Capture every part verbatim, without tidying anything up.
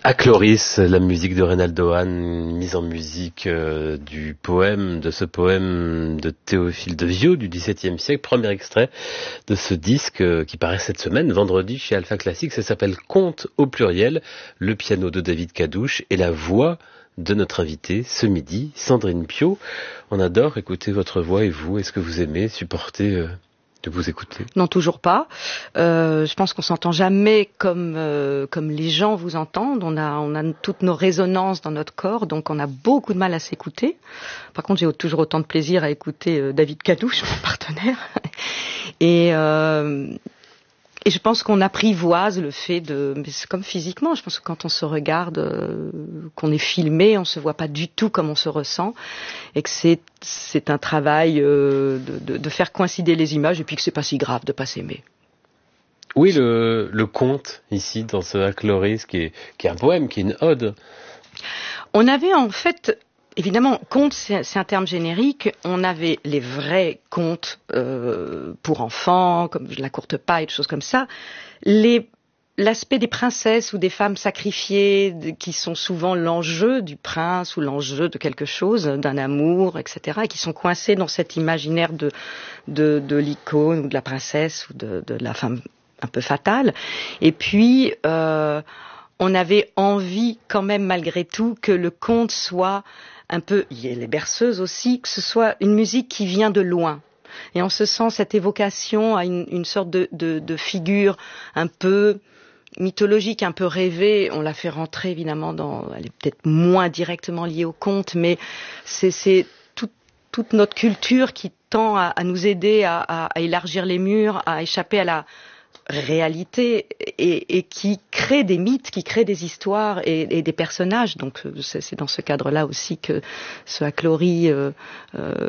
Achloris, la musique de Reynaldo Hahn, mise en musique euh, du poème, de ce poème de Théophile de Viau du dix-septième siècle, premier extrait de ce disque euh, qui paraît cette semaine, vendredi chez Alpha Classique. Ça s'appelle Conte au pluriel, le piano de David Cadouche et la voix de notre invitée ce midi, Sandrine Piau. On adore écouter votre voix et vous, est-ce que vous aimez supporter euh, de vous écouter? Non, toujours pas. Euh, je pense qu'on s'entend jamais comme euh, comme les gens vous entendent. On a on a toutes nos résonances dans notre corps, donc on a beaucoup de mal à s'écouter. Par contre, j'ai toujours autant de plaisir à écouter euh, David Cadouche, mon partenaire. Et euh, Et je pense qu'on apprivoise le fait de... Mais c'est comme physiquement, je pense que quand on se regarde, euh, qu'on est filmé, on se voit pas du tout comme on se ressent. Et que c'est, c'est un travail euh, de, de, de faire coïncider les images et puis que c'est pas si grave de pas s'aimer. Oui, le, le conte, ici, dans ce Achloris, qui est, qui est un poème, qui est une ode. On avait en fait... Évidemment, conte, c'est, c'est un terme générique. On avait les vrais contes euh, pour enfants, comme La Courte Paille, des choses comme ça. Les, l'aspect des princesses ou des femmes sacrifiées, de, qui sont souvent l'enjeu du prince ou l'enjeu de quelque chose, d'un amour, et cetera, et qui sont coincés dans cet imaginaire de, de, de l'icône ou de la princesse ou de, de la femme un peu fatale. Et puis, euh, on avait envie quand même, malgré tout, que le conte soit... un peu, il y a les berceuses aussi, que ce soit une musique qui vient de loin. Et en ce sens, cette évocation à une, une sorte de, de, de figure un peu mythologique, un peu rêvée, on l'a fait rentrer évidemment dans, elle est peut-être moins directement liée au conte, mais c'est, c'est tout, toute notre culture qui tend à, à nous aider à, à, à élargir les murs, à échapper à la réalité et, et qui crée des mythes, qui crée des histoires et, et des personnages. Donc c'est, c'est dans ce cadre-là aussi que ce Achloris euh, euh,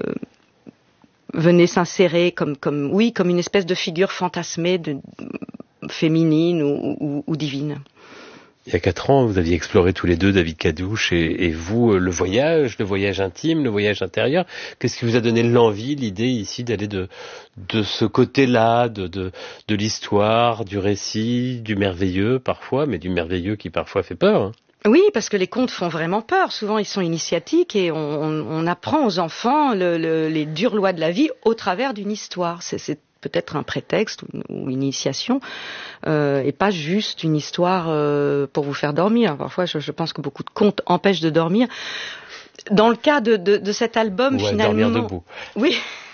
venait s'insérer comme, comme, oui, comme une espèce de figure fantasmée, de, féminine ou, ou, ou divine. Il y a quatre ans, vous aviez exploré tous les deux, David Cadouche et, et vous, le voyage, le voyage intime, le voyage intérieur. Qu'est-ce qui vous a donné l'envie, l'idée ici d'aller de, de ce côté-là, de, de, de l'histoire, du récit, du merveilleux parfois, mais du merveilleux qui parfois fait peur, hein? Oui, parce que les contes font vraiment peur. Souvent, ils sont initiatiques et on, on, on apprend aux enfants le, le, les dures lois de la vie au travers d'une histoire. C'est, c'est peut-être un prétexte ou une, ou une initiation, euh, et pas juste une histoire euh, pour vous faire dormir. Parfois, je, je pense que beaucoup de contes empêchent de dormir. Dans le cas de, de, de cet album, ouais, finalement... dormir debout. Oui,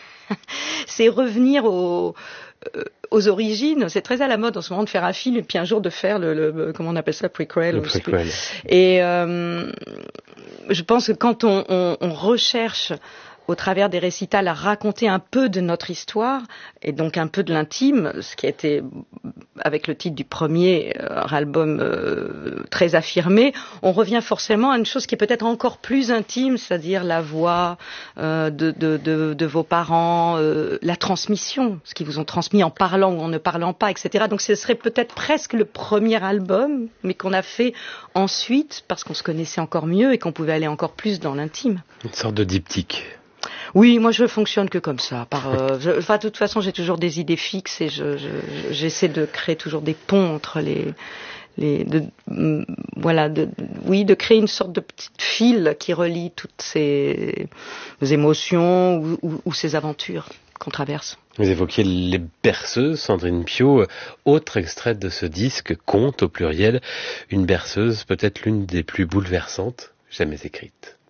c'est revenir au... Euh, aux origines. C'est très à la mode en ce moment de faire un film et puis un jour de faire le, le comment on appelle ça, prequel. Le prequel. Et euh, je pense que quand on, on, on recherche au travers des récitals à raconter un peu de notre histoire et donc un peu de l'intime, ce qui a été avec le titre du premier euh, album euh, très affirmé, on revient forcément à une chose qui est peut-être encore plus intime, c'est-à-dire la voix euh, de, de, de, de vos parents, euh, la transmission, ce qu'ils vous ont transmis en parlant ou en ne parlant pas, et cetera. Donc ce serait peut-être presque le premier album, mais qu'on a fait ensuite parce qu'on se connaissait encore mieux et qu'on pouvait aller encore plus dans l'intime. Une sorte de diptyque. Oui, moi je fonctionne que comme ça. Par, euh, je, enfin, de toute façon, j'ai toujours des idées fixes et je, je, j'essaie de créer toujours des ponts entre les, les, de, mm, voilà, de, oui, de créer une sorte de petite fil qui relie toutes ces émotions ou, ou, ou ces aventures qu'on traverse. Vous évoquiez les berceuses, Sandrine Piau, autre extrait de ce disque, Conte au pluriel, une berceuse peut-être l'une des plus bouleversantes jamais écrites.